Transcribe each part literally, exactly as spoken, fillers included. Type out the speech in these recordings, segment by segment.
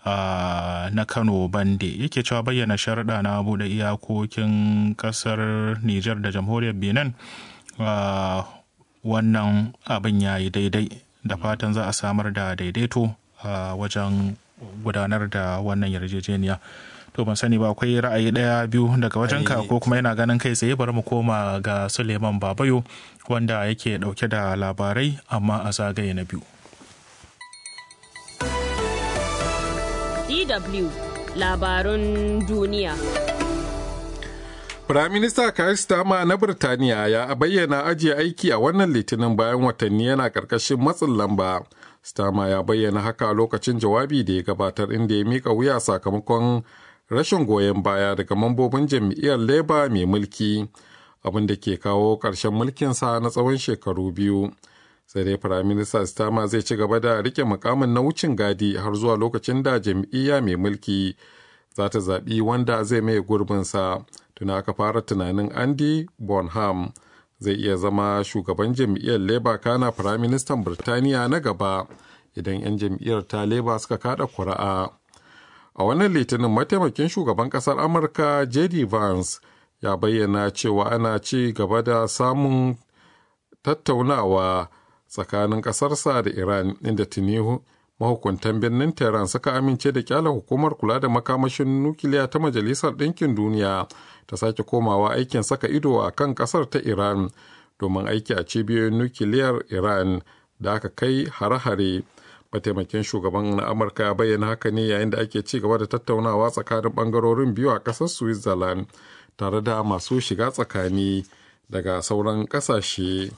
uh, na Kano Bande yake cewa bayyana sharuɗa na buɗe iyakokin ƙasar Nijar da jamhuriyar Benin uh, wannan abin ya yi daidai, da fatan za a samar da daidaito a uh, wajen gudanar da wannan yarjejeniya. To ban sani ba akwai ra'ayi ɗaya biyu daga wajenka ko kuma yana ganin kai tsaye bari mu koma ga Suleiman Babayo wanda yake ɗauke da labarai amma a zagaye na biyu. D W Labarun Duniya. Firaminista Keir Starmer na Birtaniya ya bayyana ajiye aiki a wannan litinin bayan watanni yana ƙarƙashin matsin lamba. Starmer ya bayyana haka a lokacin jawabi da ya gabatar, inda ya mika wuya sakamakon rashin goyon baya daga mambobin jam'iyyar Labour mai mulki, abin da ke kawo ƙarshen mulkinsa na tsawon shekaru biyu. Sai dai Firaminista Starmer zai ci gaba da rike mukamin na wucin gadi har zuwa lokacin da jam'iyya mai mulki za ta zaɓi wanda zai mai gurbinsa. Tuna aka fara tunanin Andy Bonham zai iya zama shugaban jam'iyyar Labour kana Firaministan Birtaniya na gaba idan 'yan jam'iyyar ta Labour suka kada kuri'a. A wannan litinin mataimakin shugaban kasar Amurka J D Vance ya bayyana cewa ana ci gaba da samun tattaunawa tsakanin kasarsa da Iran, inda tuni mahukuntan birnin Tehran suka amince da kyala hukumar kula da makamashin nukiliya ta Majalisar Ɗinkin Duniya ta sake komawa aikin saka ido a kan kasar ta Iran domin aiki a cibiyoyin nukiliyar Iran da aka kai hare-hare. Mataimakin shugaban na Amurka ya bayyana haka ne yayin da ake ci gaba da tattaunawa tsakanin bangarorin biyu a ƙasar Switzerland tare da masu shiga tsakani daga sauran ƙasashe.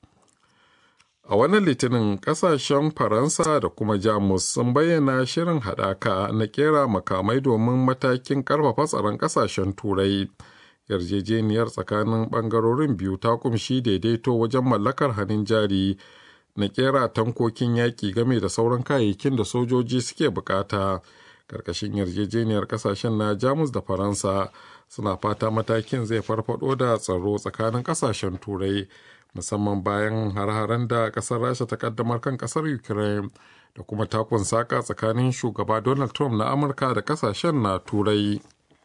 A wannan litinin ƙasashen Faransa da kuma Jamus sun bayyana shirin haɗaka na ƙera makamai domin matakin ƙarfafa tsaron ƙasashen Turai. Yarjejeniyar tsakanin bangarorin biyu ta kumshi daidaito wajen mallakar hannun jari na kera tankokin yaƙi game da sauran kayayyakin da sojoji suke bukata. Karkashin yarjejeniyar kasashen na Jamus da Faransa suna fata matakin zai farfado da tsaro tsakanin kasashen Turai, musamman bayan har-haren da kasar Rasha ta kaddamar kan kasar Ukraine da kuma takun saka tsakanin shugaba Donald Trump na Amurka da kasashen na Turai.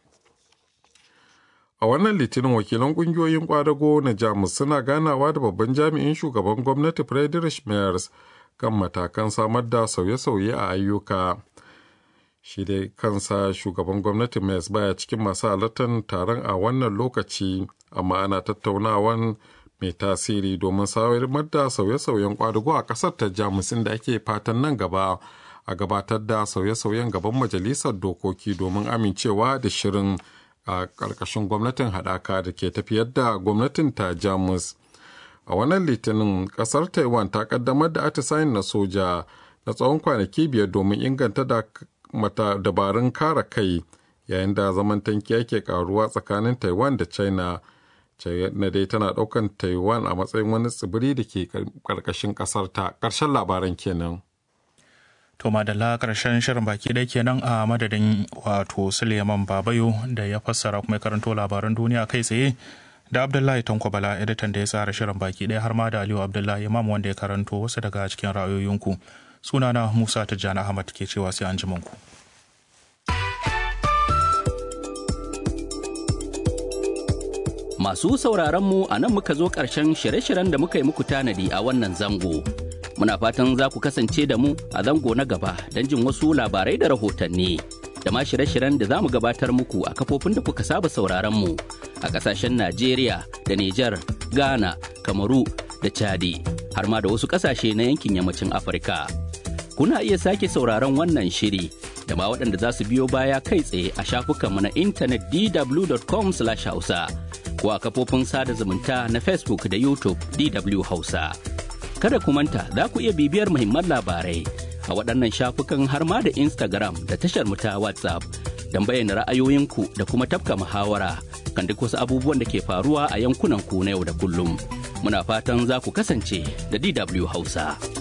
A wannan litinin wakilan kungiyoyin kwadago na Jamus suna ganawa da babban jami'in shugaban gwamnati Friedrich Merz kan matakan samar da sauye-sauye a ayyuka. Shi dai kansa shugaban gwamnati Merz baya cikin masu halartar taron a wannan lokaci, amma ana tattaunawan mai tasiri domin samar da sauye-sauyen kwadago a ƙasar ta Jamus, inda ake fatan nan gaba a gabatar da sauye-sauyen gaban majalisar dokoki domin amincewa da shirin a ƙarƙashin gwamnatin haɗaka da ke tafiyar da gwamnatin ta Jamus. A wannan litinin ƙasar Taiwan ta ƙaddamar da atisayen na soja na tsawon kwanaki biyar domin inganta da mata dabarun kare kai, yayin da zaman tanki yake ƙaruwa tsakanin Taiwan da China. China dai tana ɗaukan Taiwan a matsayin wani tsibiri da ke ƙarƙashin ƙasar ta. Ƙarshen labaran kenan. To madalla karshen shirin baki ɗaya kenan a madadin wato Suleiman Babayo da ya fassara kuma ya karanto labaran duniya kai tsaye, da Abdullahi Tanko Bala editan da ya tsara shirin baki ɗaya, har ma da Aliyu Abdullahi Imam wanda ya karanto wasu daga cikin ra'ayoyinku. Sunana Musa Tijjani Ahmad ke cewa sai an ji ku. Masu sauraron mu a nan muka zo ƙarshen shirye-shiryen da muka yi muku tanadi a wannan zango. Muna fatan za ku kasance da mu a zango na gaba don jin wasu labarai da rahotanni da ma shirye-shiryen da za mu gabatar muku a kafofin da kuka saba sauraron mu a ƙasashen Najeriya da Nijar, Ghana, Kamaru da Chadi har ma da wasu ƙasashe na yankin yammacin Afirka. Kuna iya sake sauraron wannan shiri da ma waɗanda za su biyo baya kai tsaye a shafukanmu na intanet d w dot com slash hausa ko a kafofin sada zumunta na Facebook da YouTube D W Hausa. Kada ku manta za ku iya bibiyar muhimman labarai a waɗannan shafukan har ma da Instagram da tashar mu ta WhatsApp don bayyana ra'ayoyinku da kuma tafka muhawara kan duk wasu abubuwan da ke faruwa a yankunan ku na yau da kullum. Muna fatan za ku kasance da D W Hausa.